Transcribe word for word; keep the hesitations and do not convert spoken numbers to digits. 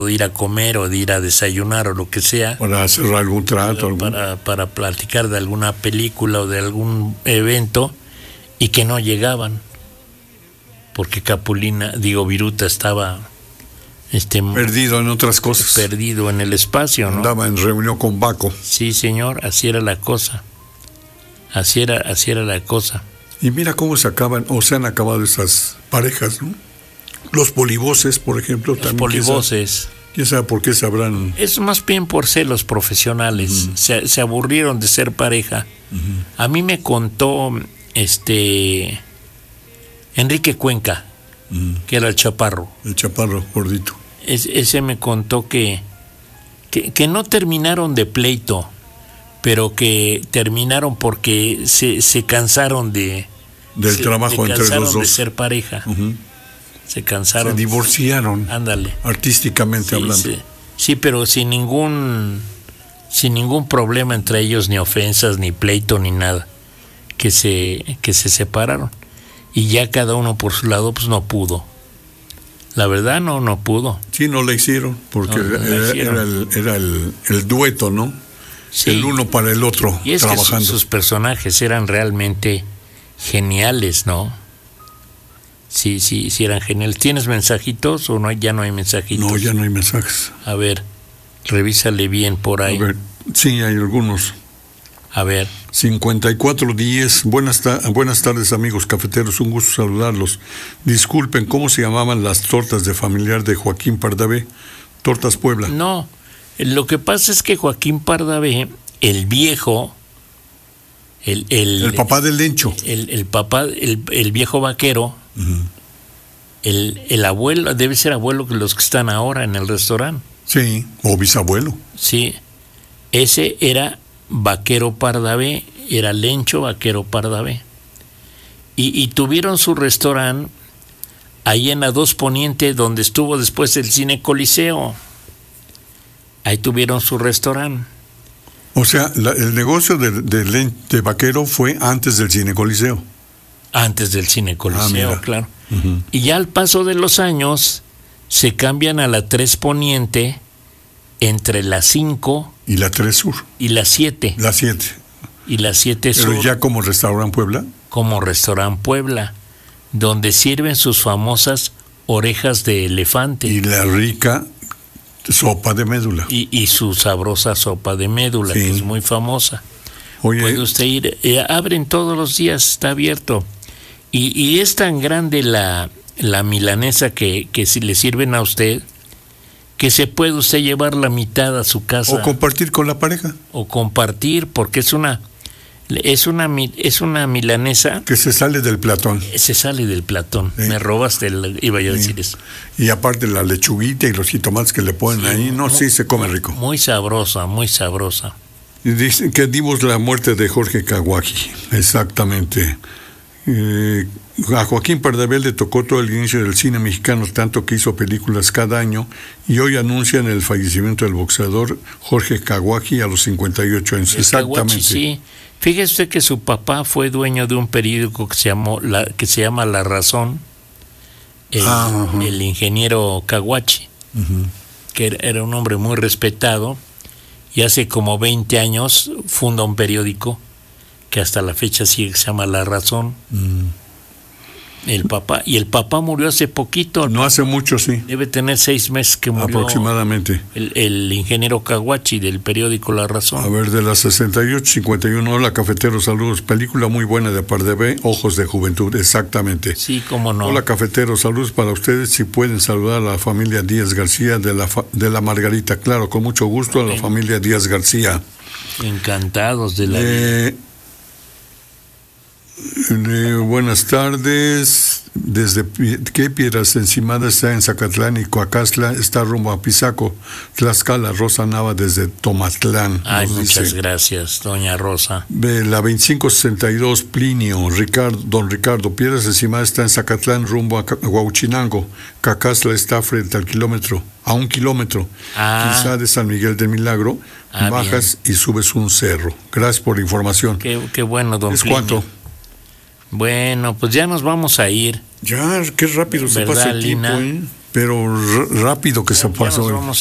de ir a comer o de ir a desayunar o lo que sea. Para hacer algún trato. Algún... Para, para platicar de alguna película o de algún evento y que no llegaban. Porque Capulina, digo, Viruta estaba... Este, perdido en otras cosas. Perdido en el espacio, ¿no? Andaba en reunión con Baco. Sí, señor, así era la cosa. Así era, así era la cosa. Y mira cómo se acaban, o se han acabado esas parejas, ¿no? Los polivoces, por ejemplo. Los también, polivoces. ¿Quién sabe por qué se habrán...? Es más bien por celos profesionales. Uh-huh. Se, se aburrieron de ser pareja. Uh-huh. A mí me contó este Enrique Cuenca, uh-huh. que era el chaparro. El chaparro, gordito. Es, ese me contó que, que, que no terminaron de pleito, pero que terminaron porque se, se cansaron de... Del se, trabajo se entre los dos. de ser pareja. Uh-huh. Se cansaron. Se divorciaron. Ándale. Artísticamente sí, hablando. Sí. sí, pero sin ningún sin ningún problema entre ellos, ni ofensas, ni pleito, ni nada. Que se que se separaron. Y ya cada uno por su lado pues no pudo. La verdad no no pudo. Sí, no le hicieron porque no, no era, hicieron. era, el, era el, el dueto, ¿no? Sí. El uno para el otro y es trabajando. Que sus, sus personajes eran realmente geniales, ¿no? Sí, sí, sí eran geniales. ¿Tienes mensajitos o no? Ya no hay mensajitos. No, ya no hay mensajes. A ver, revísale bien por ahí. A ver, sí, hay algunos. A ver. cincuenta y cuatro diez. Buenas, ta- buenas tardes, amigos cafeteros. Un gusto saludarlos. Disculpen, ¿cómo se llamaban las tortas de familiar de Joaquín Pardavé? Tortas Puebla. No, lo que pasa es que Joaquín Pardavé, el viejo, el, el, el papá del Lencho, el, el papá, el, el viejo vaquero, uh-huh. el, el abuelo, debe ser abuelo que los que están ahora en el restaurante. Sí, o bisabuelo. Sí, ese era Vaquero Pardavé, era Lencho Vaquero Pardavé. Y, y tuvieron su restaurante ahí en la dos Poniente, donde estuvo después el Cine Coliseo. Ahí tuvieron su restaurante. O sea, la, el negocio de, de, de Vaquero fue antes del Cine Coliseo. Antes del Cine Coliseo, ah, claro. Uh-huh. Y ya al paso de los años se cambian a la tres Poniente entre la cinco y la tres Sur. Y la siete. La siete. Y la siete Sur. Pero ya como Restaurant Puebla. Como Restaurant Puebla, donde sirven sus famosas orejas de elefante. Y la rica sopa de médula. Y, y su sabrosa sopa de médula, sí. que es muy famosa. Oye, puede usted ir, eh, abren todos los días, está abierto. Y, y es tan grande la, la milanesa que, que si le sirven a usted, que se puede usted llevar la mitad a su casa. O compartir con la pareja. O compartir, porque es una es una es una milanesa que se sale del platón. Se sale del platón. Sí. Me robaste, el, iba yo a decir sí. eso. Y aparte la lechuguita y los jitomates que le ponen sí, ahí, no, muy, sí se come rico. Muy sabrosa, muy sabrosa. Y dicen que dimos la muerte de Jorge Caguaji, exactamente. Eh, a Joaquín Pardavé le tocó todo el inicio del cine mexicano, tanto que hizo películas cada año, y hoy anuncian el fallecimiento del boxeador Jorge Caguaji a los cincuenta y ocho años. El exactamente. Caguachi, sí. Fíjese usted que su papá fue dueño de un periódico que se llamó la, que se llama La Razón, el, ah, uh-huh. el ingeniero Caguachi, uh-huh. que era, era un hombre muy respetado, y hace como veinte años funda un periódico que hasta la fecha sigue, se llama La Razón. Mm. El papá, y el papá murió hace poquito. No hace mucho, sí. Debe tener seis meses que murió. Aproximadamente. El, el ingeniero Caguachi del periódico La Razón. A ver, de las sesenta y ocho, cincuenta y uno, hola cafeteros, saludos. Película muy buena de Pardavé, Ojos de Juventud, exactamente. Sí, cómo no. Hola cafeteros, saludos para ustedes. Si pueden saludar a la familia Díaz García de la, de la Margarita, claro, con mucho gusto a la familia Díaz García. Encantados de la eh, vida. Eh, buenas tardes. Desde qué Piedras Encimadas está en Zacatlán y Coacastla está rumbo a Pisaco, Tlaxcala. Rosa Nava desde Tomatlán. Ay, muchas dice. Gracias, doña Rosa. De la veinticinco sesenta y dos, Plinio, Ricardo, don Ricardo. Piedras Encimadas está en Zacatlán rumbo a Huauchinango. Cacastla está frente al kilómetro, a un kilómetro, ah. quizá de San Miguel del Milagro. Ah, bajas bien. Y subes un cerro. Gracias por la información. Qué, qué bueno, don ¿Es Plinio. cuánto? Bueno, pues ya nos vamos a ir. Ya, qué rápido se pasa el tiempo, ¿eh? pero r- rápido que se Ya pasó. nos vamos